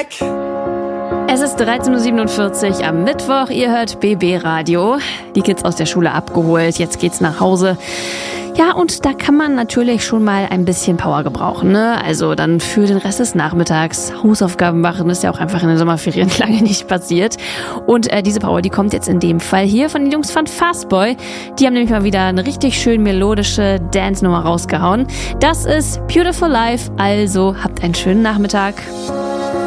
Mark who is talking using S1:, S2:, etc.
S1: Es ist 13.47 Uhr am Mittwoch. Ihr hört BB Radio. Die Kids aus der Schule abgeholt. Jetzt geht's nach Hause. Ja, und da kann man natürlich schon mal ein bisschen Power gebrauchen, ne? Also dann für den Rest des Nachmittags Hausaufgaben machen, ist ja auch einfach in den Sommerferien lange nicht passiert. Und diese Power, die kommt jetzt in dem Fall hier von den Jungs von Fastboy. Die haben nämlich mal wieder eine richtig schön melodische Dance-Nummer rausgehauen. Das ist Beautiful Life, also habt einen schönen Nachmittag.